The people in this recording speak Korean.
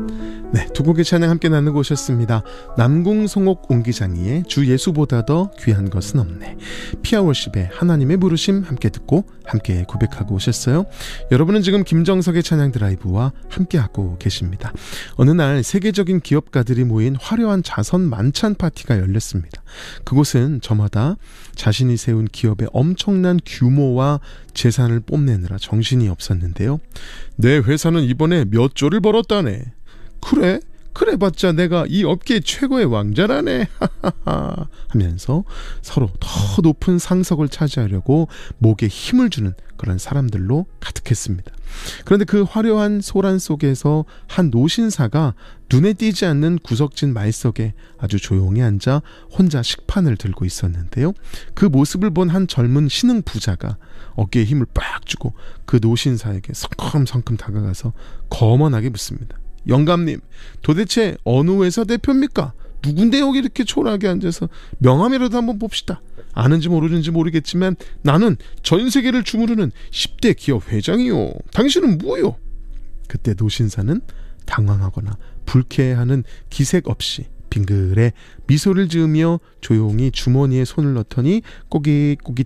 네, 두 곡의 찬양 함께 나누고 오셨습니다. 남궁송옥 옹기장이의 주 예수보다 더 귀한 것은 없네, 피아월십의 하나님의 부르심 함께 듣고 함께 고백하고 오셨어요. 여러분은 지금 김정석의 찬양 드라이브와 함께하고 계십니다. 어느 날 세계적인 기업가들이 모인 화려한 자선 만찬 파티가 열렸습니다. 그곳은 저마다 자신이 세운 기업의 엄청난 규모와 재산을 뽐내느라 정신이 없었는데요. 내 회사는 이번에 몇 조를 벌었다네. 그래? 그래봤자 내가 이 업계 최고의 왕자라네 하면서 서로 더 높은 상석을 차지하려고 목에 힘을 주는 그런 사람들로 가득했습니다. 그런데 그 화려한 소란 속에서 한 노신사가 눈에 띄지 않는 구석진 말석에 아주 조용히 앉아 혼자 식판을 들고 있었는데요. 그 모습을 본 한 젊은 신흥 부자가 어깨에 힘을 빡 주고 그 노신사에게 성큼성큼 다가가서 거만하게 묻습니다. 영감님, 도대체 어느 회사 대표입니까? 누군데 여기 이렇게 초라하게 앉아서 명함이라도 한번 봅시다. 아는지 모르는지 모르겠지만 나는 전 세계를 주무르는 10대 기업 회장이요. 당신은 뭐요? 그때 노신사는 당황하거나 불쾌해하는 기색 없이 빙그레 미소를 지으며 조용히 주머니에 손을 넣더니 꼬깃꼬깃